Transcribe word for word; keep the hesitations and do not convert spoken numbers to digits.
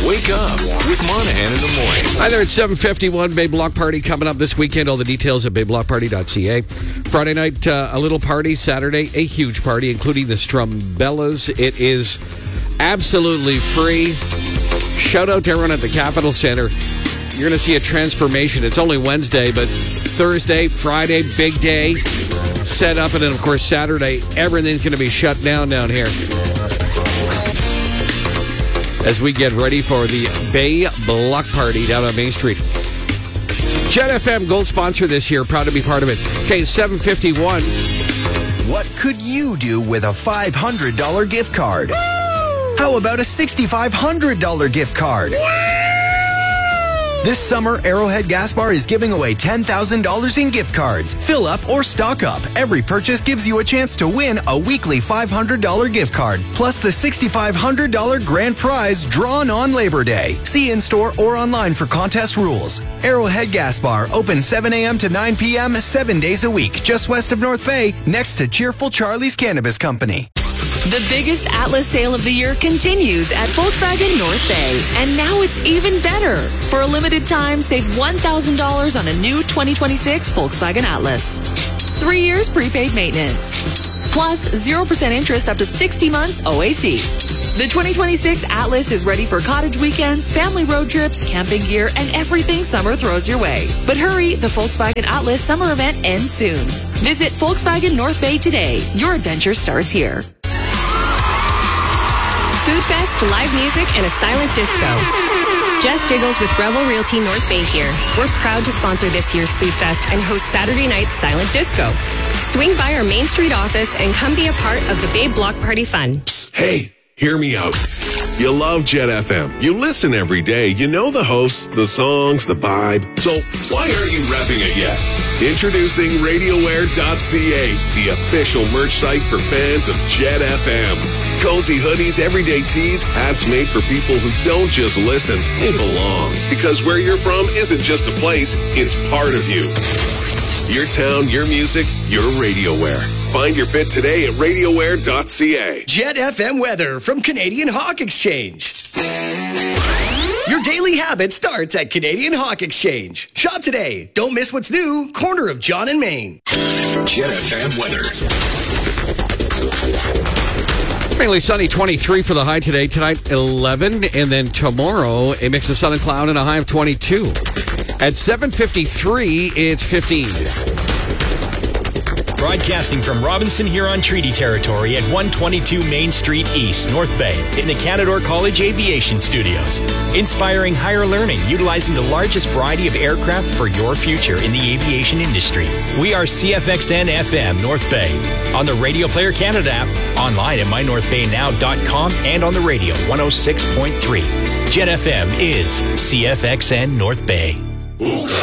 Wake up with Monahan in the morning. Hi there, it's seven fifty-one. Bay Block Party coming up this weekend. All the details at bay block party dot c a. Friday night, uh, a little party. Saturday, a huge party, including the Strumbellas. It is absolutely free. Shout out to everyone at the Capitol Center. You're going to see a transformation. It's only Wednesday, but Thursday, Friday, big day. Set up, and then, of course, Saturday, everything's going to be shut down down here as we get ready for the Bay Block Party down on Main Street. Jet F M Gold sponsor this year. Proud to be part of it. Okay, seven fifty-one. What could you do with a five hundred dollars gift card? Woo! How about a six thousand five hundred dollars gift card? Woo! This summer, Arrowhead Gas Bar is giving away ten thousand dollars in gift cards. Fill up or stock up. Every purchase gives you a chance to win a weekly five hundred dollars gift card, plus the six thousand five hundred dollars grand prize drawn on Labor Day. See in-store or online for contest rules. Arrowhead Gas Bar, open seven a.m. to nine p.m., seven days a week, just west of North Bay, next to Cheerful Charlie's Cannabis Company. The biggest Atlas sale of the year continues at Volkswagen North Bay. And now it's even better. For a limited time, save one thousand dollars on a new twenty twenty-six Volkswagen Atlas. Three years prepaid maintenance. Plus zero percent interest up to sixty months O A C. The twenty twenty-six Atlas is ready for cottage weekends, family road trips, camping gear, and everything summer throws your way. But hurry, the Volkswagen Atlas summer event ends soon. Visit Volkswagen North Bay today. Your adventure starts here. Food Fest, live music, and a silent disco. Jess Diggles with Revel Realty North Bay here. We're proud to sponsor this year's Food Fest and host Saturday night's silent disco. Swing by our Main Street office and come be a part of the Bay Block Party fun. Hey, hear me out. You love Jet F M. You listen every day. You know the hosts, the songs, the vibe. So why aren't you repping it yet? Introducing radio wear dot c a, the official merch site for fans of Jet F M. Cozy hoodies, everyday tees, hats made for people who don't just listen, they belong. Because where you're from isn't just a place, it's part of you. Your town, your music, your radio wear. Find your fit today at radio wear dot c a. Jet F M weather from Canadian Hawk Exchange. Your daily habit starts at Canadian Hawk Exchange. Shop today. Don't miss what's new. Corner of John and Main. Jet F M weather. Mainly sunny, twenty-three for the high today. Tonight, eleven. And then tomorrow, a mix of sun and cloud and a high of twenty-two. At seven fifty-three, it's fifteen. Broadcasting from Robinson Huron Treaty Territory at one twenty-two Main Street East, North Bay, in the Canadore College Aviation Studios. Inspiring higher learning, utilizing the largest variety of aircraft for your future in the aviation industry. We are C F X N F M North Bay, on the Radio Player Canada app, online at my north bay now dot com, and on the radio one oh six point three. Jet F M is C F X N North Bay. Ooga.